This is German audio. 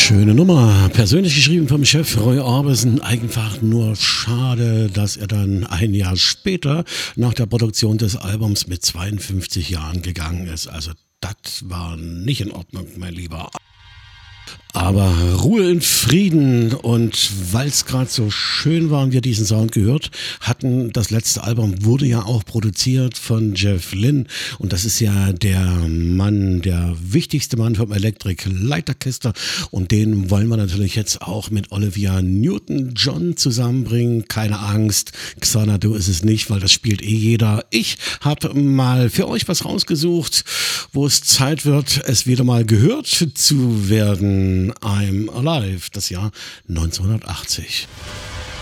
Schöne Nummer. Persönlich geschrieben vom Chef Roy Orbison. Einfach nur schade, dass er dann ein Jahr später nach der Produktion des Albums mit 52 Jahren gegangen ist. Also das war nicht in Ordnung, mein Lieber. Aber Ruhe in Frieden, und weil es gerade so schön war und wir diesen Sound gehört hatten, das letzte Album wurde ja auch produziert von Jeff Lynne, und das ist ja der Mann, der wichtigste Mann vom Electric Light Orchestra, und den wollen wir natürlich jetzt auch mit Olivia Newton-John zusammenbringen. Keine Angst, Xanadu ist es nicht, weil das spielt eh jeder. Ich habe mal für euch was rausgesucht, wo es Zeit wird, es wieder mal gehört zu werden. I'm Alive, das Jahr 1980.